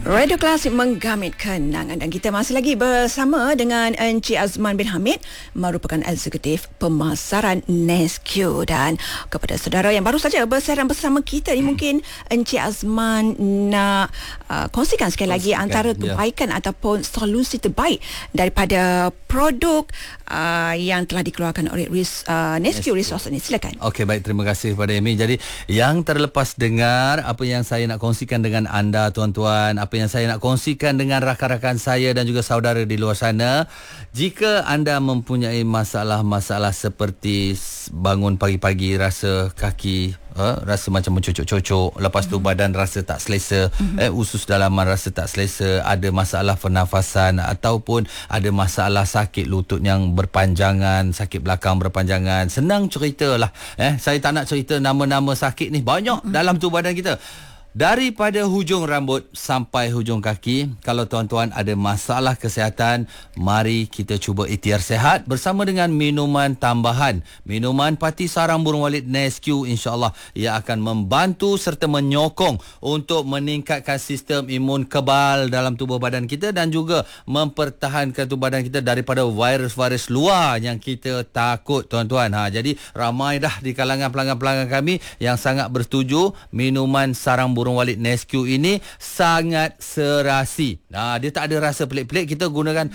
Radio Klasik menggamit kenangan dan kita masih lagi bersama dengan Encik Azman bin Hamid, merupakan eksekutif pemasaran Nesque. Dan kepada saudara yang baru saja bersiaran bersama kita ni, mungkin Encik Azman nak kongsikan sekali lagi antara kebaikan ataupun solusi terbaik daripada produk yang telah dikeluarkan oleh Nesque Resource ini. Silakan. Okey, baik, terima kasih kepada Amy. Jadi yang terlepas dengar apa yang saya nak kongsikan dengan anda tuan-tuan, apa yang saya nak kongsikan dengan rakan-rakan saya dan juga saudara di luar sana. Jika anda mempunyai masalah-masalah seperti bangun pagi-pagi rasa kaki rasa macam mencocok-cocok, lepas tu badan rasa tak selesa, usus dalaman rasa tak selesa, ada masalah pernafasan ataupun ada masalah sakit lutut yang berpanjangan, sakit belakang berpanjangan, senang ceritalah. Saya tak nak cerita nama-nama sakit ni, banyak dalam tubuh badan kita. Daripada hujung rambut sampai hujung kaki, kalau tuan-tuan ada masalah kesihatan, mari kita cuba ikhtiar sihat bersama dengan minuman tambahan. Minuman Pati Sarang Burung Walit Nesque, insya-Allah ia akan membantu serta menyokong untuk meningkatkan sistem imun kebal dalam tubuh badan kita dan juga mempertahankan tubuh badan kita daripada virus-virus luar yang kita takut, tuan-tuan. Jadi ramai dah di kalangan pelanggan-pelanggan kami yang sangat bersetuju minuman Sarang Burung Walit Nesque ini sangat serasi. Dia tak ada rasa pelik-pelik. Kita gunakan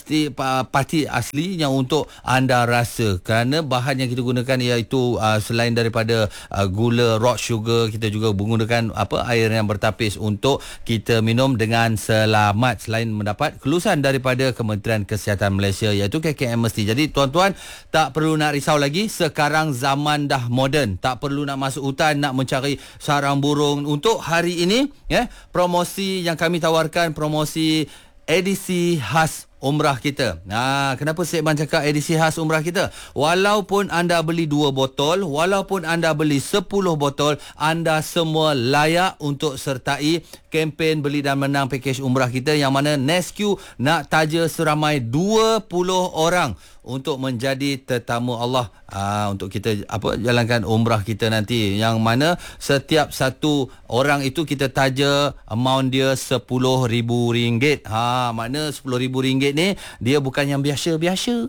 pati asli yang untuk anda rasa, kerana bahan yang kita gunakan iaitu selain daripada gula rock sugar, kita juga menggunakan air yang bertapis untuk kita minum dengan selamat, selain mendapat kelulusan daripada Kementerian Kesihatan Malaysia iaitu KKMST. Jadi tuan-tuan tak perlu nak risau lagi. Sekarang zaman dah moden, tak perlu nak masuk hutan nak mencari sarang burung. Untuk hari ini, promosi yang kami tawarkan, promosi edisi khas umrah kita. Kenapa Cik Man cakap edisi khas umrah kita? Walaupun anda beli 2 botol, walaupun anda beli 10 botol, anda semua layak untuk sertai kempen beli dan menang pakej umrah kita, yang mana Nesque nak taja seramai 20 orang untuk menjadi tetamu Allah untuk kita jalankan umrah kita nanti, yang mana setiap satu orang itu kita taja amount dia RM10,000. Makna RM10,000 ni dia bukan yang biasa-biasa.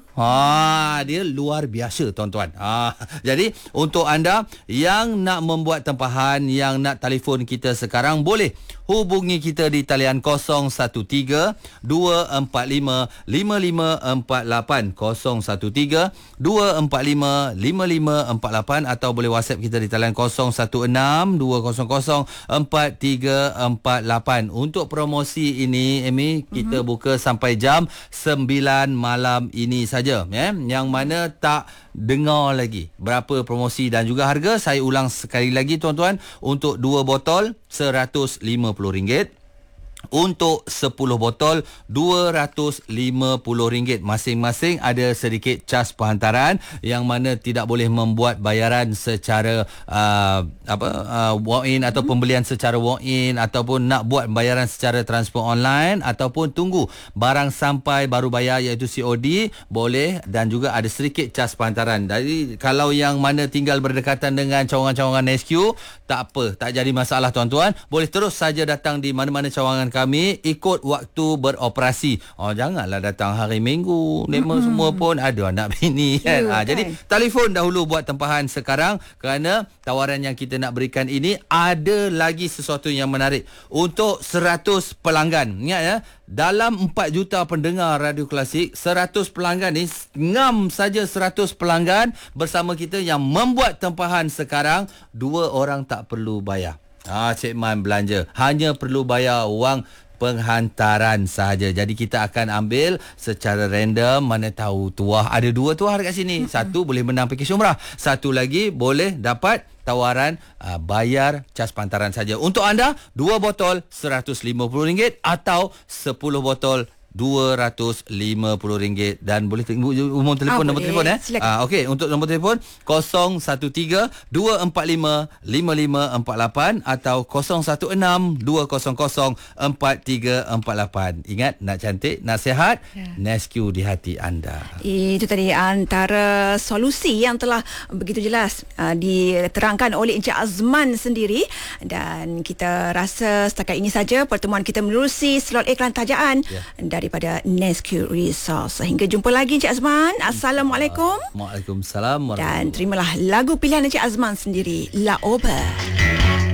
Dia luar biasa, tuan-tuan. Jadi untuk anda yang nak membuat tempahan, yang nak telefon kita sekarang, boleh hubungi kita di talian 013 245 5548 013 245 5548 atau boleh WhatsApp kita di talian 016 200 4348. Untuk promosi ini, Amy, kita buka sampai jam 9 malam ini saja, yang mana tak dengar lagi berapa promosi dan juga harga. Saya ulang sekali lagi, tuan-tuan. Untuk 2 botol RM150, untuk 10 botol RM250. Masing-masing ada sedikit cas penghantaran, yang mana tidak boleh membuat bayaran secara walk-in atau pembelian secara walk-in, ataupun nak buat bayaran secara transfer online, ataupun tunggu barang sampai baru bayar iaitu COD, boleh. Dan juga ada sedikit cas penghantaran. Jadi kalau yang mana tinggal berdekatan dengan cawangan-cawangan Nesque, tak apa, tak jadi masalah, tuan-tuan. Boleh terus saja datang di mana-mana cawangan kami, ikut waktu beroperasi. Janganlah datang hari Minggu. Mereka semua pun ada anak bini, kan? Jadi telefon dahulu buat tempahan sekarang, kerana tawaran yang kita nak berikan ini ada lagi sesuatu yang menarik untuk 100 pelanggan. Ingat, dalam 4 juta pendengar Radio Klasik, 100 pelanggan ni, ngam saja 100 pelanggan bersama kita yang membuat tempahan sekarang, 2 orang tak perlu bayar. Cik Man belanja, hanya perlu bayar wang penghantaran sahaja. Jadi kita akan ambil secara random, mana tahu tuah, ada 2 tuah dekat sini. Satu boleh menang pakej umrah, satu lagi boleh dapat tawaran bayar cas pantaran saja. Untuk anda 2 botol RM150 atau 10 botol RM250 dan boleh umum telefon nombor telefon okey, untuk nombor telefon 017-245-5548 atau 016-200-4348. Ingat, nak cantik, nak sihat, Nesque di hati anda. Itu tadi antara solusi yang telah begitu jelas diterangkan oleh Encik Azman sendiri, dan kita rasa setakat ini saja pertemuan kita menerusi slot iklan tajaan daripada Nesque Resource. Sehingga jumpa lagi Encik Azman. Assalamualaikum. Waalaikumsalam. Dan terimalah lagu pilihan Encik Azman sendiri, La Oba.